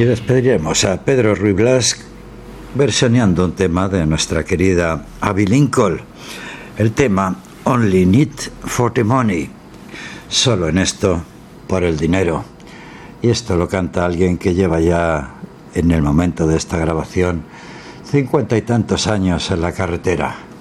Y despediremos a Pedro Ruiz Blas versioneando un tema de nuestra querida Abby Lincoln, el tema Only Need for the Money, solo en esto por el dinero. Y esto lo canta alguien que lleva ya, en el momento de esta grabación, 50 y tantos años en la carretera.